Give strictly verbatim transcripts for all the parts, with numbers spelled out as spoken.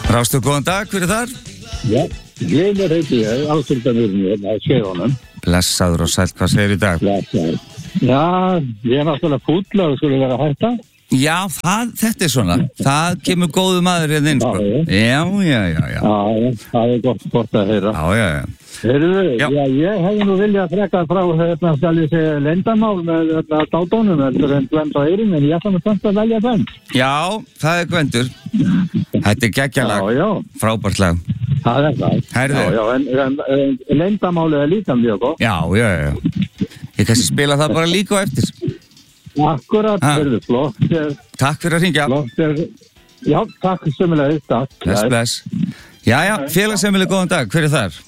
Rástu, góðan dag, hver er þar? Já, ég er heiti ég, Ásöldanurinn, hérna, Skeifunum. Blessaður og sæll, hvað segir í dag? Blessaður. Já, ég er náttúrulega fúll að það skulle vera að hætta. Já, það, þetta er svona. Það kemur góðu maður hérna inn, sko. Já, já, já, já. Já, það er gott, gott að heyra. Já, já, já. Heyrðu, Já. já, ég hefði nú viljað freka frá hérna, skal ég segja, leyndamál með þetta dátónum, heldur en Gvend og Eirín, en ég ætla nú samt að velja Gvend. Já, það er Gvendur. Þetta er geggjalag. Já, já. Frábært lag. Það er það. Heyrðu. Já, já, en, en, en leyndamálið er líka mjög gott. Já, já, já. Ég kannski spila það bara líka á eftir. Akkurat, Ha. heyrðu, flott. er- Takk fyrir að hringja. Flott er, já, takk sömulegis, takk. Bless, bless. Já, já, félagsheimili, góðan dag. Hver er þar?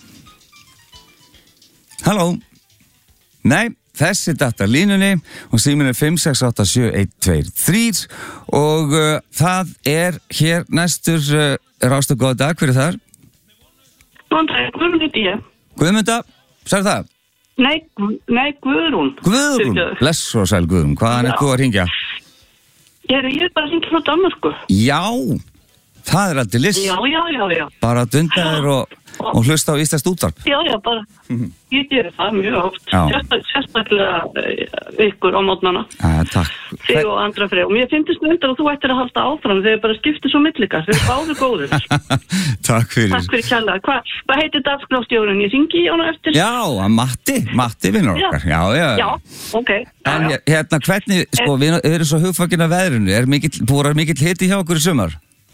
Halló? Nei, þessi datta línunni og síminn er fimm sex átta sjö eitt tvö þrjú og uh, það er hér næstur uh, Rástu, góðan dag. Hver er þar? Góðan dag, Guðrún heiti ég. Guðmunda, sagði það? Nei, Gu- nei, Guðrún. Guðrún, Fyrirgefðu. bless og sæl Guðrún. Hvaðan er Já. þú að hringja? Ég er, ég er bara að hringja frá Danmörku. Já, það er aldrei list. Já, já, já, já. Bara að dunda þér og, og hlusta á íslenskt útvarp. Já, já, bara, ég gerir það mjög oft. Já. Sérstak, sérstaklega eh, ykkur á mótnana. Já, takk. Þig og andra frið. Og mér finnst nefndar að þú ættir að halda áfram. Þeir bara skiptir svo millikar. Þeir eru báður góður. Takk fyrir. Takk fyrir kjærlega. Hva, hvað heitir dagskrástjórun? Ég syngi í hana eftir. Já, að Matti, Matti vinnur Já. okkar. Já, já. Já, ok. Já, En já. hér- hérna, hvernig, sko, við við erum svo hugfakinn af veðrinu. Er mikill, búið mikill hiti hjá okkur í sumar?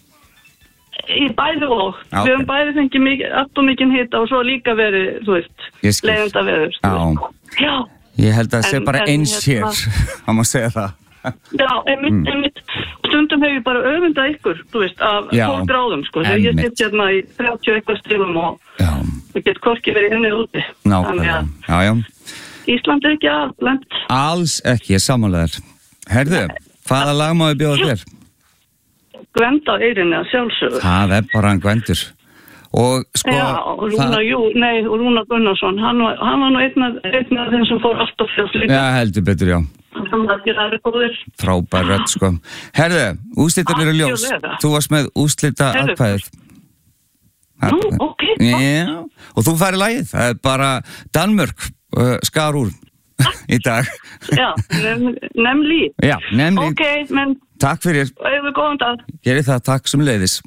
Í bæði og. Já, Við ok. höfum bæði fengið mikið, allt og mikið hita og svo líka verið, þú veist, Ég skil. leiðenda veður. Já. Já. Ég held að það sé En- bara en eins hérna- hér. Það má segja það. Já, einmitt, Mm. einmitt. Stundum hefur ég bara öfundað ykkur, þú veist, af Já, tólf gráðum, sko. Þegar ég einmitt. sitt hérna í þrjátíu og eitthvað stigum og Já, ég get hvorki verið inni og úti. nákvæmlega. Já, já. Ísland er ekki aðlend. Alls ekki, ég sammálaður. Herðu, hvaða lag má ég bjóða þér? Gvend á Eirinni að sjálfsögðu. Það er bara hann Gvendur. Og sko... Já, og Rúna, það- jú, nei, og Rúna Gunnarsson, hann var, hann var nú einn af, einn af þeim sem fór alltaf fljótt líka. Já, heldur betur, já. Hann var ekki ræður góðir. Frábær rödd, sko. Herðu, úrslitar eru ljós. Algjörlega. Þú varst með úrslita Heyrðu. atkvæðið. Nú, ok. Já, og þú færi lagið. Það er bara Danmörk uh, skar úr í dag. Já, nefn, nefn líf. Já, nefnir. Ok, menn, Takk fyrir. auðvitað góðan dag. Gerið það, takk sem leiðis.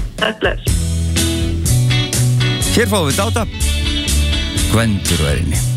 Þetta er. Hér fáum við dáta. Gvendur og Eirinni.